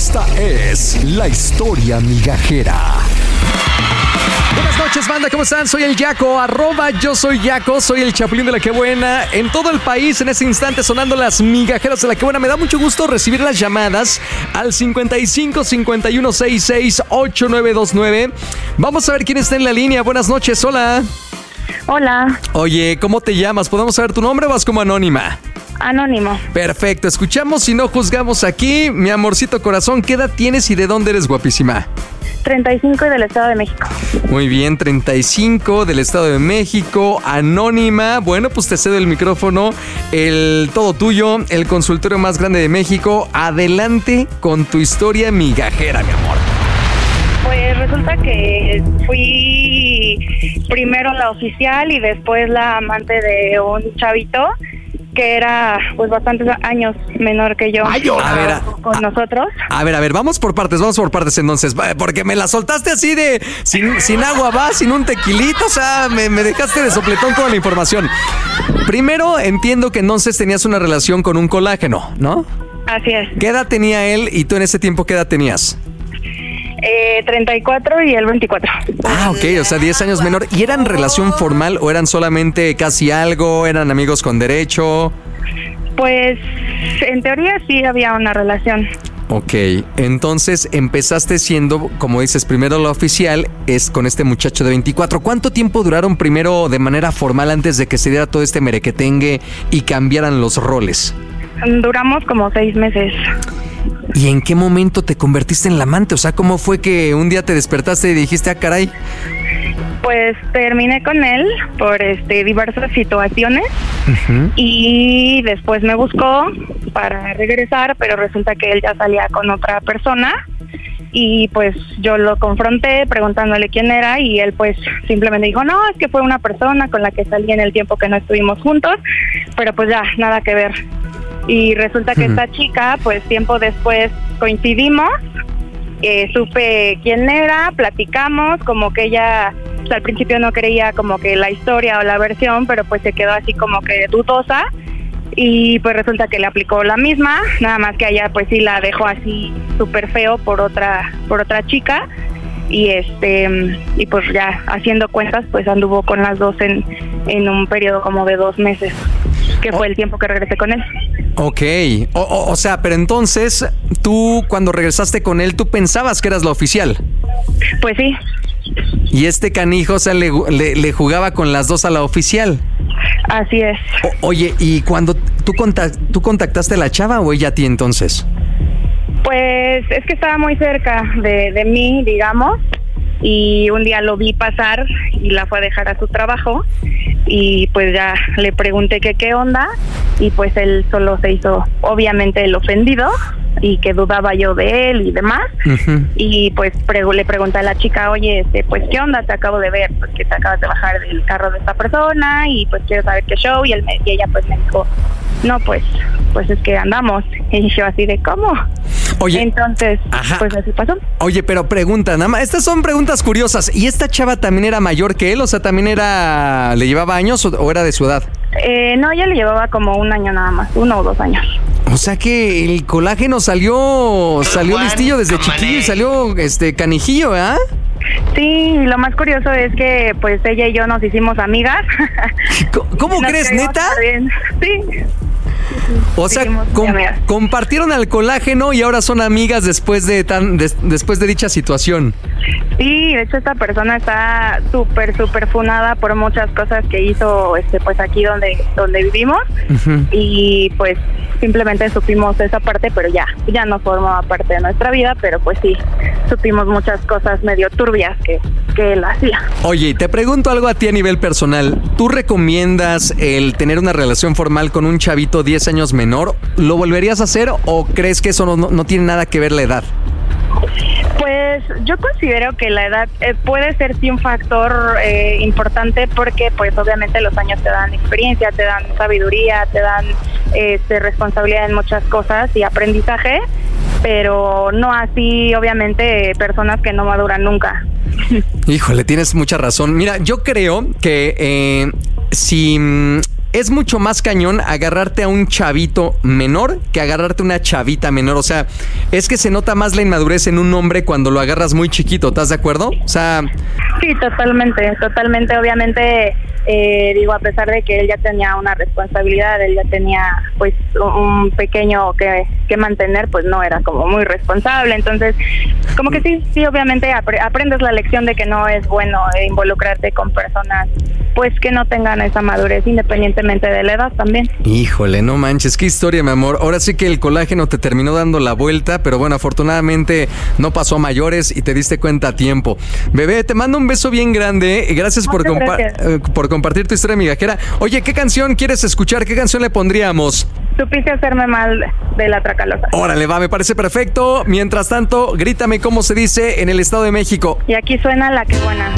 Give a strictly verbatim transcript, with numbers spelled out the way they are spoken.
Esta es la historia migajera. Buenas noches, banda, ¿cómo están? Soy el Yaco, arroba yo soy Yaco, soy el Chapulín de la Que Buena. En todo el país, en este instante, sonando las migajeras de la Que Buena. Me da mucho gusto recibir las llamadas al cincuenta y cinco, cincuenta y uno, sesenta y seis, ochenta y nueve veintinueve. Vamos a ver quién está en la línea. Buenas noches, hola. Hola. Oye, ¿cómo te llamas? ¿Podemos saber tu nombre o vas como anónima? Anónimo. Perfecto, escuchamos y no juzgamos aquí. Mi amorcito corazón, ¿qué edad tienes y de dónde eres, guapísima? treinta y cinco y del Estado de México. Muy bien, treinta y cinco del Estado de México, anónima. Bueno, pues te cedo el micrófono, el todo tuyo, el consultorio más grande de México. Adelante con tu historia migajera, mi amor. Pues resulta que fui primero la oficial y después la amante de un chavito que era pues bastantes años menor que yo. Ay, a ver, a, con a, nosotros. A ver, a ver, vamos por partes, vamos por partes entonces, porque me la soltaste así de sin, sin agua va, sin un tequilito, o sea, me, me dejaste de sopletón toda la información. Primero entiendo que entonces tenías una relación con un colágeno, ¿no? Así es. ¿Qué edad tenía él y tú en ese tiempo qué edad tenías? Eh, treinta y cuatro y él veinticuatro. Ah, ok, o sea, diez años menor. ¿Y eran relación formal o eran solamente casi algo? ¿Eran amigos con derecho? Pues, en teoría sí había una relación. Ok, entonces empezaste siendo, como dices, primero la oficial, es con este muchacho de veinticuatro. ¿Cuánto tiempo duraron primero de manera formal antes de que se diera todo este merequetengue y cambiaran los roles? Duramos como seis meses. ¿Y en qué momento te convertiste en la amante? O sea, ¿cómo fue que un día te despertaste y dijiste, ah, caray? Pues terminé con él por este diversas situaciones. Uh-huh. Y después me buscó para regresar, pero resulta que él ya salía con otra persona. Y pues yo lo confronté preguntándole quién era y él pues simplemente dijo, no, es que fue una persona con la que salí en el tiempo que no estuvimos juntos, pero pues ya, nada que ver. Y resulta que uh-huh. esta chica, pues tiempo después coincidimos, eh, supe quién era, platicamos, como que ella pues, al principio no creía como que la historia o la versión, pero pues se quedó así como que dudosa y pues resulta que le aplicó la misma, nada más que a ella pues sí la dejó así súper feo por otra, por otra chica. Y este y pues ya haciendo cuentas pues anduvo con las dos en, en un periodo como de dos meses, que fue el tiempo que regresé con él. Ok, o, o, o sea, pero entonces tú cuando regresaste con él, ¿tú pensabas que eras la oficial? Pues sí. Y este canijo, o sea, le, le, le jugaba con las dos a la oficial. Así es. O, oye, ¿y cuando tú, contact, tú contactaste a la chava o ella a ti entonces? Pues es que estaba muy cerca de, de mí, digamos, y un día lo vi pasar y la fue a dejar a su trabajo y pues ya le pregunté que qué onda y pues él solo se hizo obviamente el ofendido y que dudaba yo de él y demás. Uh-huh. Y pues pre- le pregunté a la chica, oye, este, pues qué onda, te acabo de ver, pues que te acabas de bajar del carro de esta persona y pues quiero saber qué show. Y, él me, y ella pues me dijo, no, pues pues es que andamos. Y yo así de, ¿cómo? Oye, entonces, ajá. pues así pasó. Oye, pero pregunta, nada más, estas son preguntas curiosas. ¿Y esta chava también era mayor que él? O sea, ¿también era, le llevaba años o, o era de su edad? Eh, no, ella le llevaba como un año nada más, uno o dos años. O sea que el colágeno salió, salió Juan, listillo desde chiquillo y salió este canijillo, ¿eh? Sí, lo más curioso es que pues ella y yo nos hicimos amigas. ¿Cómo nos crees, neta? Bien. Sí. O sea, com- compartieron al colágeno y ahora son amigas después de tan des- después de dicha situación. Sí, de hecho esta persona está súper, súper funada por muchas cosas que hizo este pues aquí donde, donde vivimos. Uh-huh. Y pues simplemente supimos esa parte, pero ya, ya no formaba parte de nuestra vida, pero pues sí, supimos muchas cosas medio turbias que, que él hacía. Oye, te pregunto algo a ti a nivel personal. ¿Tú recomiendas el tener una relación formal con un chavito diez años menor? ¿Lo volverías a hacer o crees que eso no, no, no tiene nada que ver la edad? Pues yo considero que la edad eh, puede ser sí un factor eh, importante porque pues obviamente los años te dan experiencia, te dan sabiduría, te dan este, responsabilidad en muchas cosas y aprendizaje, pero no así obviamente personas que no maduran nunca. Híjole, tienes mucha razón. Mira, yo creo que eh, si es mucho más cañón agarrarte a un chavito menor que agarrarte a una chavita menor. O sea, es que se nota más la inmadurez en un hombre cuando lo agarras muy chiquito. ¿Estás de acuerdo? O sea... Sí, totalmente, totalmente. Obviamente, eh, digo, a pesar de que él ya tenía una responsabilidad, él ya tenía pues un pequeño que, que mantener, pues no era como muy responsable. Entonces, como que sí, sí, obviamente apre- aprendes la lección de que no es bueno involucrarte con personas pues que no tengan esa madurez independientemente de la edad también. Híjole, no manches, qué historia, mi amor. Ahora sí que el colágeno te terminó dando la vuelta, pero bueno, afortunadamente no pasó a mayores y te diste cuenta a tiempo. Bebé, te mando un beso bien grande. Gracias por, compa- gracias. eh, por compartir tu historia migajera. Oye, ¿qué canción quieres escuchar? ¿Qué canción le pondríamos? Supiste hacerme mal de la Tracalosa. Órale, va, me parece perfecto. Mientras tanto, grítame cómo se dice en el Estado de México. Y aquí suena La Que Buena.